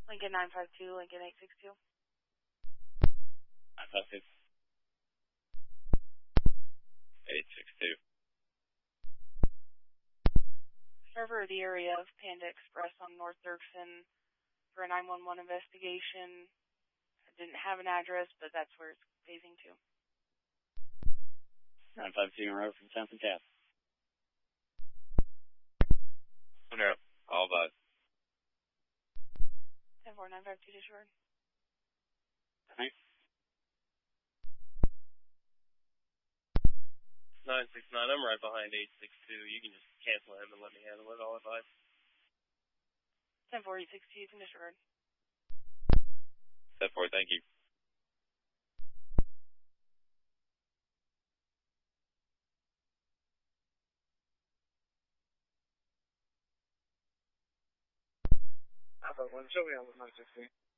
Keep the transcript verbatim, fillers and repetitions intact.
Lincoln nine five two, Lincoln eight six two. nine five two. eight six two. Server the area of Panda Express on North Dirksen for a nine one one investigation. I didn't have an address, but that's where it's phasing to. nine five two en route from Townsend Cap. No, all five. ten four nine five two disregard. Thanks. nine six nine, I'm right behind eight six two. You can just cancel him and let me handle it, all five. ten four eight six two, you can disregard. ten four, thank you. Alpha one, show me on the nine six three.